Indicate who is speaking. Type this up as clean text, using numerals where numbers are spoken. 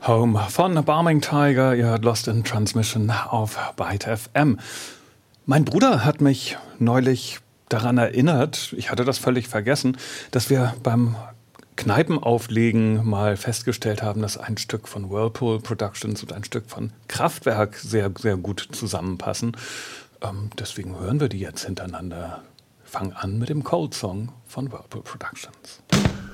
Speaker 1: Home von Barming Tiger, ihr hört Lost in Transmission auf Byte FM. Mein Bruder hat mich neulich daran erinnert, ich hatte das völlig vergessen, dass wir beim Kneipenauflegen mal festgestellt haben, dass ein Stück von Whirlpool Productions und ein Stück von Kraftwerk sehr, sehr gut zusammenpassen. Deswegen hören wir die jetzt hintereinander. Wir fangen an mit dem Cold Song von Whirlpool Productions.